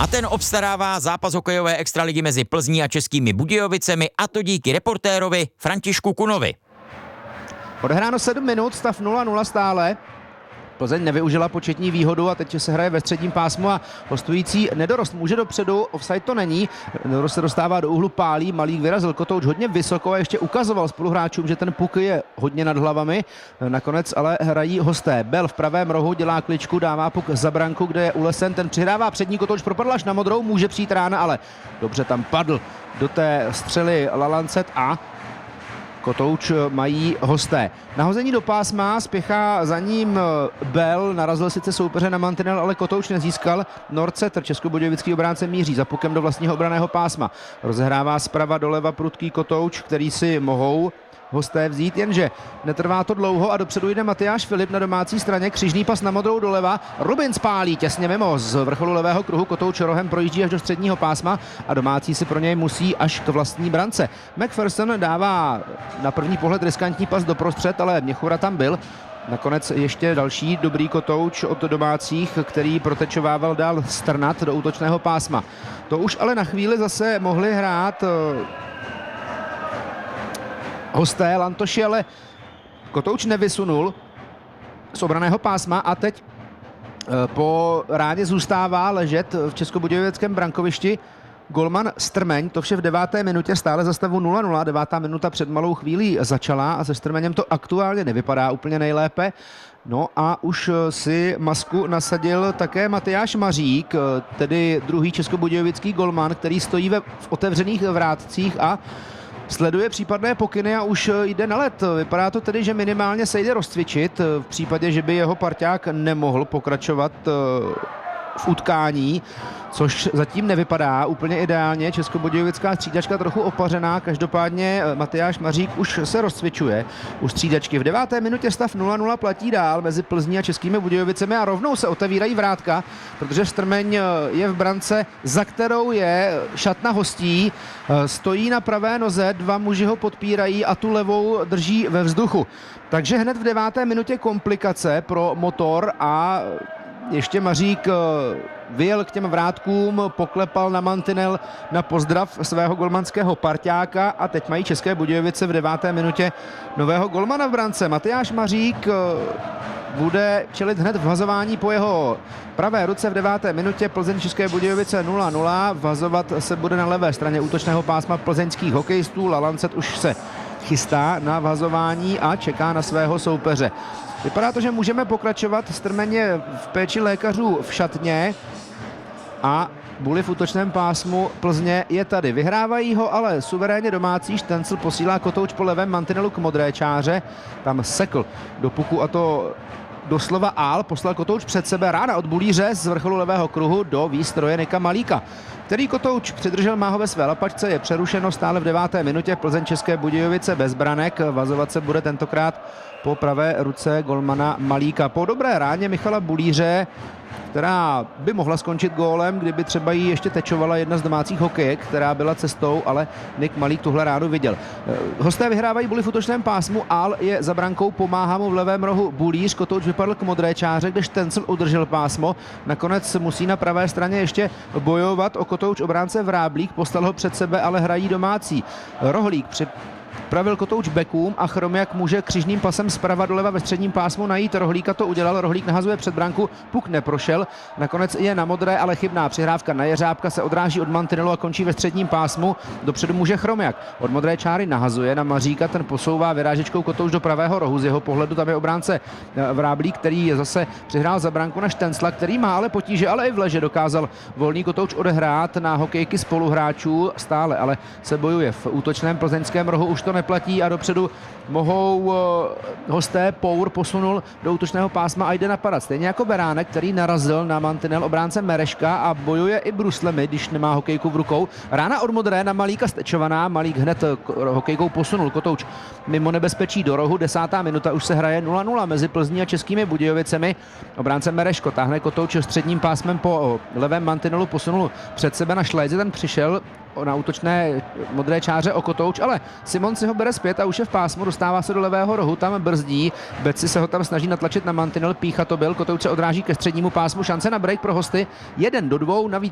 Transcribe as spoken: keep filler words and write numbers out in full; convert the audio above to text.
A ten obstarává zápas hokejové extraligy mezi Plzní a Českými Budějovicemi, a to díky reportérovi Františku Kunovi. Odehráno sedm minut, stav nula nula stále. Plzeň nevyužila početní výhodu a teď se hraje ve středním pásmu a hostující nedorost může dopředu, offside to není. Nedorost se dostává do úhlu, pálí, Malík vyrazil Kotouč hodně vysoko a ještě ukazoval spoluhráčům, že ten puk je hodně nad hlavami. Nakonec ale hrají hosté. Bell v pravém rohu dělá kličku, dává puk za branku, kde je ulesen, ten přihrává přední, Kotouč propadl až na modrou, může přijít rána, ale dobře tam padl do té střely Lalancet a Kotouč mají hosté. Nahození do pásma, spěchá za ním Bell, narazil sice soupeře na mantinel, ale Kotouč nezískal. Norcetr, českobudějovický obránce, míří za pukem do vlastního obranného pásma. Rozehrává zprava doleva prudký Kotouč, který si mohou hosté vzít, jenže netrvá to dlouho a dopředu jde Matyáš Filip na domácí straně, křižný pas na modrou doleva, Rubin spálí těsně mimo z vrcholu levého kruhu, Kotouč rohem projíždí až do středního pásma a domácí si pro něj musí až k vlastní brance. McPherson dává na první pohled riskantní pas doprostřed, ale Měchura tam byl. Nakonec ještě další dobrý Kotouč od domácích, který protečovával dál Strnad do útočného pásma. To už ale na chvíli zase mohli hrát hosté Lantoši, ale Kotouč nevysunul z obraného pásma a teď po ráně zůstává ležet v českobudějovickém brankovišti golman Strmeň. To vše v deváté minutě, stále za stavu nula nula. Devátá minuta před malou chvílí začala a se Strmeněm to aktuálně nevypadá úplně nejlépe. No a už si masku nasadil také Matyáš Mařík, tedy druhý českobudějovický golman, který stojí ve, v otevřených vrátcích a sleduje případné pokyny a už jde na led. Vypadá to tedy, že minimálně se jde rozcvičit v případě, že by jeho parťák nemohl pokračovat v utkání, což zatím nevypadá úplně ideálně. Českobudějovická střídačka trochu opařená, každopádně Matyáš Mařík už se rozcvičuje u střídačky. V deváté minutě stav nula nula platí dál mezi Plzní a Českými Budějovicemi a rovnou se otevírají vrátka, protože Strmeň je v brance, za kterou je šatna hostí, stojí na pravé noze, dva muži ho podpírají a tu levou drží ve vzduchu. Takže hned v deváté minutě komplikace pro Motor a ještě Mařík vyjel k těm vrátkům, poklepal na mantinel na pozdrav svého golmanského parťáka a teď mají České Budějovice v deváté minutě nového golmana v brance. Matyáš Mařík bude čelit hned v vhazování po jeho pravé ruce v deváté minutě. Plzeň České Budějovice nula nula. Vhazovat se bude na levé straně útočného pásma plzeňských hokejistů. Lalancet už se chystá na vhazování a čeká na svého soupeře. Vypadá to, že můžeme pokračovat. Strmeň je v péči lékařů v šatně a Buli v útočném pásmu Plzně je tady. Vyhrávají ho ale suverénně domácí. Štencl posílá Kotouč po levém mantinelu k modré čáře. Tam sekl do puku a to doslova ál. Poslal Kotouč před sebe, rána od Bulíře z vrcholu levého kruhu do výstroje Nika Malíka, který Kotouč přidržel, má ho ve své lapačce, je přerušeno stále v deváté minutě. Plzeň České Budějovice bez branek. Vazovat se bude tentokrát po pravé ruce golmana Malíka. Po dobré ráně Michala Bulíře, která by mohla skončit gólem, kdyby třeba jí ještě tečovala jedna z domácích hokejek, která byla cestou, ale Nik Malík tuhle ránu viděl. Hosté vyhrávají Buli v útočném pásmu, Ál je za brankou, pomáhá mu v levém rohu Bulíř, Kotouč vypadl k modré čáře, kde Štencl udržel pásmo. Nakonec musí na pravé straně ještě bojovat o Kotouč obránce Vráblík, poslal ho před sebe, ale hrají domácí. Rohlík při pravil Kotouč bekům a Chromiak může křižným pasem zprava doleva ve středním pásmu najít Rohlíka, to udělal. Rohlík nahazuje před branku, puk neprošel, nakonec je na modré, ale chybná přihrávka na Jeřábka, se odráží od mantinelu a končí ve středním pásmu. Dopředu může Chromiak, od modré čáry nahazuje na Maříka, ten posouvá vyrážečkou Kotouč do pravého rohu, z jeho pohledu tam je obránce Vráblík, který zase přihrál za branku na Štencla, který má ale potíže, ale i v leže dokázal volný Kotouč odehrát na hokejky spoluhráčů, stále ale se bojuje v útočném plzeňském rohu, už to neplatí a dopředu mohou hosté. Pour posunul do útočného pásma a jde napadat. Stejně jako Beránek, který narazil na mantinel obránce Mereška a bojuje i bruslemi, když nemá hokejku v rukou. Rána od modré na Malíka stečovaná. Malík hned hokejkou posunul Kotouč mimo nebezpečí do rohu. Desátá minuta, už se hraje nula nula mezi Plzní a Českými Budějovicemi. Obránce Mereško táhne Kotouč středním pásmem po levém mantinelu, posunul před sebe na Šlejze, ten přišel na útočné modré čáře o Kotouč, ale Simon si ho bere zpět a už je v pásmu, dostává se do levého rohu, tam brzdí, Beci se ho tam snaží natlačit na mantinel, Pícha to byl, Kotouč se odráží ke střednímu pásmu, šance na break pro hosty, jeden do dvou, navíc